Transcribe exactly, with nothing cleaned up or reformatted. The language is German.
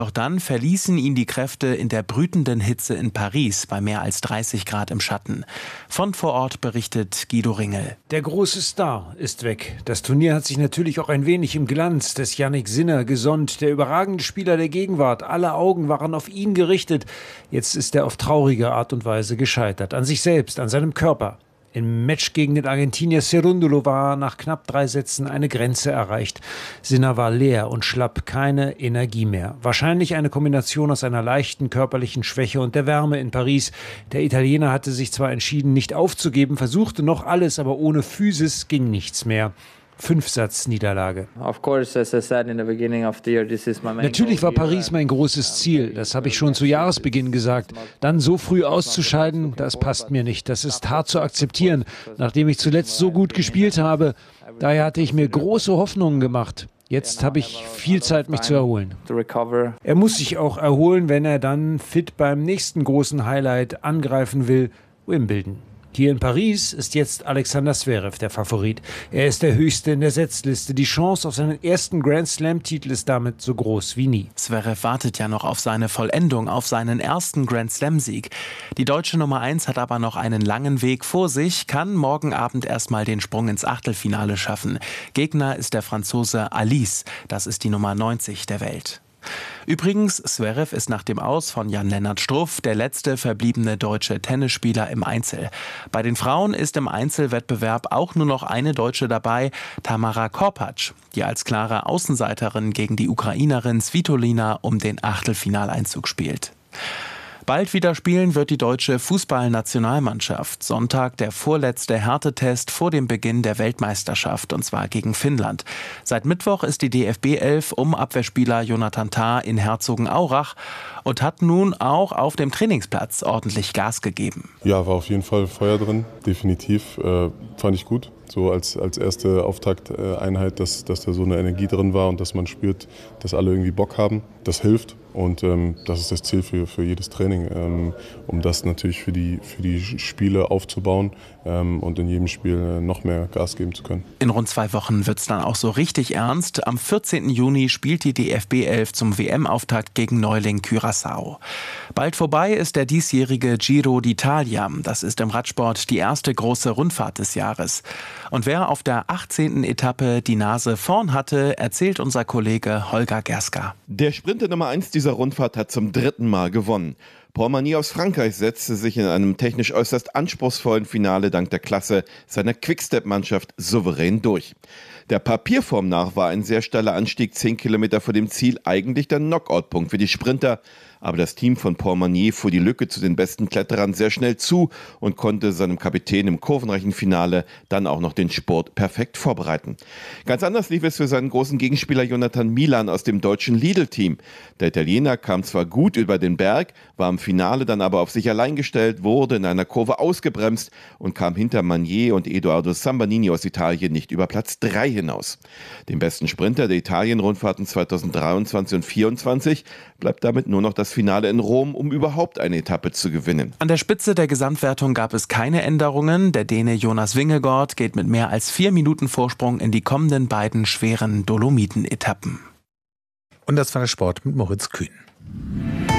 Doch dann verließen ihn die Kräfte in der brütenden Hitze in Paris bei mehr als dreißig Grad im Schatten. Von vor Ort berichtet Guido Ringel. Der große Star ist weg. Das Turnier hat sich natürlich auch ein wenig im Glanz des Jannik Sinner gesonnt. Der überragende Spieler der Gegenwart. Alle Augen waren auf ihn gerichtet. Jetzt ist er auf traurige Art und Weise gescheitert. An sich selbst, an seinem Körper. Im Match gegen den Argentinier Cerúndolo war nach knapp drei Sätzen eine Grenze erreicht. Sinner war leer und schlapp, keine Energie mehr. Wahrscheinlich eine Kombination aus einer leichten körperlichen Schwäche und der Wärme in Paris. Der Italiener hatte sich zwar entschieden, nicht aufzugeben, versuchte noch alles, aber ohne Physis ging nichts mehr. Fünfsatz-Niederlage. Natürlich war Paris mein großes Ziel. Das habe ich schon zu Jahresbeginn gesagt. Dann so früh auszuscheiden, das passt mir nicht. Das ist hart zu akzeptieren, nachdem ich zuletzt so gut gespielt habe. Daher hatte ich mir große Hoffnungen gemacht. Jetzt habe ich viel Zeit, mich zu erholen. Er muss sich auch erholen, wenn er dann fit beim nächsten großen Highlight angreifen will, Wimbledon. Hier in Paris ist jetzt Alexander Zverev der Favorit. Er ist der Höchste in der Setzliste. Die Chance auf seinen ersten Grand-Slam-Titel ist damit so groß wie nie. Zverev wartet ja noch auf seine Vollendung, auf seinen ersten Grand-Slam-Sieg. Die deutsche Nummer eins hat aber noch einen langen Weg vor sich, kann morgen Abend erstmal den Sprung ins Achtelfinale schaffen. Gegner ist der Franzose Alice, das ist die Nummer neunzig der Welt. Übrigens, Zverev ist nach dem Aus von Jan-Lennart Struff der letzte verbliebene deutsche Tennisspieler im Einzel. Bei den Frauen ist im Einzelwettbewerb auch nur noch eine Deutsche dabei, Tamara Korpatsch, die als klare Außenseiterin gegen die Ukrainerin Svitolina um den Achtelfinaleinzug spielt. Bald wieder spielen wird die deutsche Fußballnationalmannschaft. Sonntag der vorletzte Härtetest vor dem Beginn der Weltmeisterschaft, und zwar gegen Finnland. Seit Mittwoch ist die D F B elf um Abwehrspieler Jonathan Tah in Herzogenaurach und hat nun auch auf dem Trainingsplatz ordentlich Gas gegeben. Ja, war auf jeden Fall Feuer drin, definitiv. Äh, fand ich gut. So als, als erste Auftakteinheit, dass, dass da so eine Energie drin war und dass man spürt, dass alle irgendwie Bock haben. Das hilft und ähm, das ist das Ziel für, für jedes Training, ähm, um das natürlich für die, für die Spiele aufzubauen ähm, und in jedem Spiel noch mehr Gas geben zu können. In rund zwei Wochen wird es dann auch so richtig ernst. Am vierzehnten Juni spielt die D F B elf zum W M-Auftakt gegen Neuling Curaçao. Bald vorbei ist der diesjährige Giro d'Italia. Das ist im Radsport die erste große Rundfahrt des Jahres. Und wer auf der achtzehnten Etappe die Nase vorn hatte, erzählt unser Kollege Holger Gerska. Der Sprinter Nummer eins dieser Rundfahrt hat zum dritten Mal gewonnen. Paul Magny aus Frankreich setzte sich in einem technisch äußerst anspruchsvollen Finale dank der Klasse seiner Quickstep-Mannschaft souverän durch. Der Papierform nach war ein sehr steiler Anstieg zehn Kilometer vor dem Ziel eigentlich der Knockout-Punkt für die Sprinter. Aber das Team von Paul Magny fuhr die Lücke zu den besten Kletterern sehr schnell zu und konnte seinem Kapitän im kurvenreichen Finale dann auch noch den Spurt perfekt vorbereiten. Ganz anders lief es für seinen großen Gegenspieler Jonathan Milan aus dem deutschen Lidl-Team. Der Italiener kam zwar gut über den Berg, war im Finale dann aber auf sich allein gestellt, wurde in einer Kurve ausgebremst und kam hinter Magny und Edoardo Sambanini aus Italien nicht über Platz drei hinaus. Dem besten Sprinter der Italien-Rundfahrten zweitausenddreiundzwanzig und zweitausendvierundzwanzig bleibt damit nur noch das Finale in Rom, um überhaupt eine Etappe zu gewinnen. An der Spitze der Gesamtwertung gab es keine Änderungen. Der Däne Jonas Vingegaard geht mit mehr als vier Minuten Vorsprung in die kommenden beiden schweren Dolomiten-Etappen. Und das war der Sport mit Moritz Kühn.